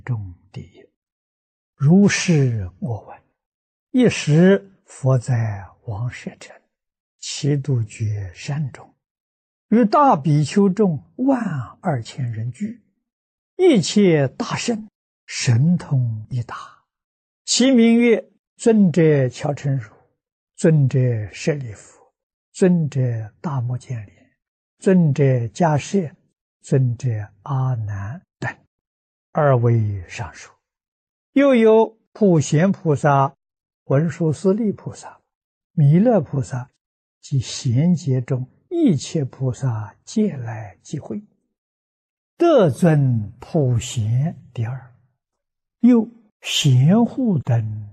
中第一。如是我闻，一时佛在王舍城祇度觉山中，与大比丘众12000人聚，一切大圣神通一达，其名曰尊者乔陈如、尊者舍利弗、尊者大目犍连、尊者迦摄、尊者阿难等，2位上首。又有普贤菩萨、文殊师利菩萨、弥勒菩萨及贤劫中一切菩萨皆来集会，得尊普贤第2。又贤护等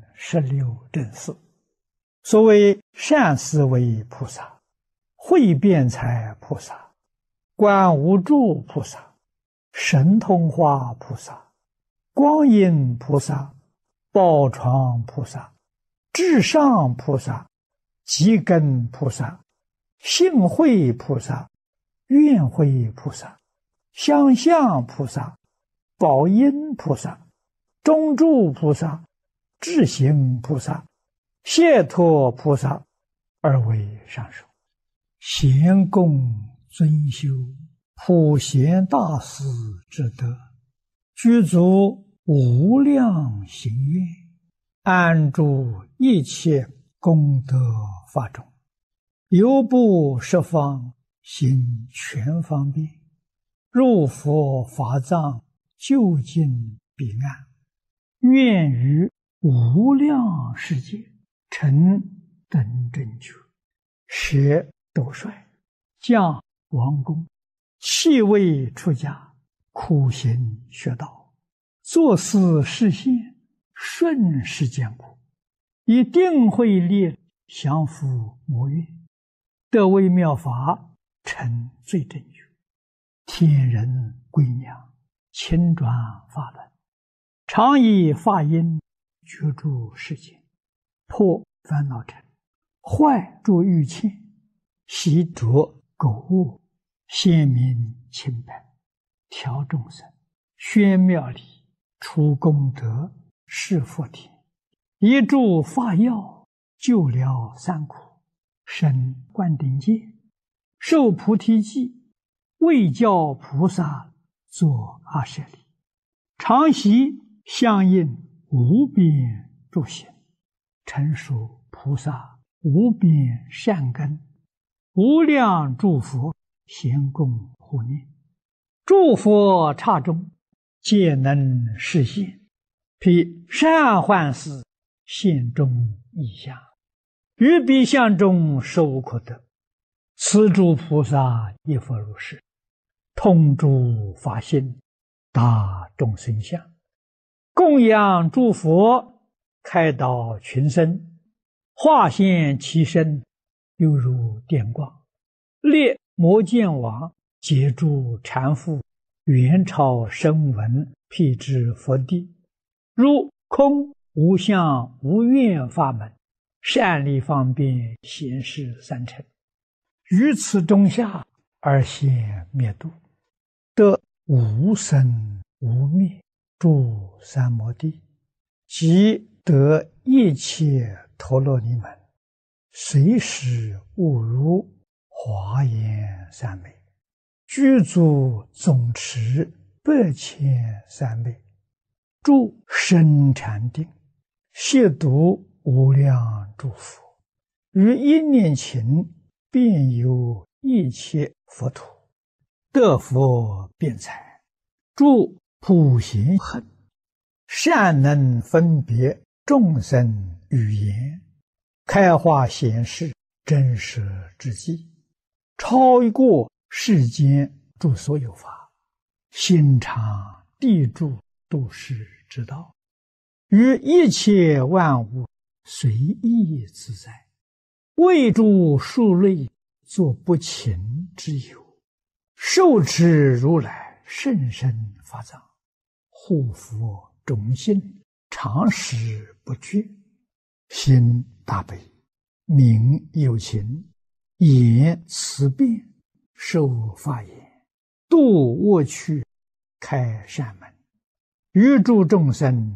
16正士，所谓善思维菩萨、慧辩才菩萨、观无住菩萨、神通化菩萨、光阴菩萨、宝床菩萨、至上菩萨、积根菩萨、性慧菩萨、愿慧菩萨、相向菩萨、宝音菩萨、中住菩萨、智行菩萨、解脱菩萨，2位上首。贤供尊修普贤大士之德，具足无量行愿，安住一切功德法中，犹不十方行全方便，入佛法藏，究竟彼岸，愿于无量世界成等正觉，舍斗率，降王宫，弃位出家，苦行学道，作思示现，顺世间苦，以定慧力降伏魔怨，得微妙法，成最正觉，天人归娘，亲转法轮，常以法音觉住世间，破烦恼尘，坏诸欲牵，习着垢物，显明清白，调众生，宣妙理，除功德，示佛田，一助法药，救了三苦，生灌顶戒，受菩提记，为教菩萨作阿舍利，常习相应无边诸行，成熟菩萨无边善根，无量诸佛咸供护念，诸佛刹中皆能示现，披善幻事现中异相，于彼相中受可得。此诸菩萨亦复如是，通诸法性，达众生相，供养诸佛，开导群生，化现其身，犹如电光，列摩犍王，解诸缠缚，元朝声闻，辟支佛地，如空无相无愿法门，善利方便显示三乘，于此中下而现灭度，得无生无灭诸三摩地，即得一切陀罗尼门，随时悟如华严三昧，具足总持8千3昧，住深禅定，悉读无量诸佛，于一念勤，遍游一切佛土，得佛辩才，住普贤行，善能分别众生语言，开化显示真实之际，超过世间诸所有法，心常地住度世之道，于一切万物随意自在，为诸数类作不勤之友，受持如来甚深法藏，护佛种心，常时不绝，心大悲，名有情，言慈辩，受法言，度恶趣，开善门， 欲诸众生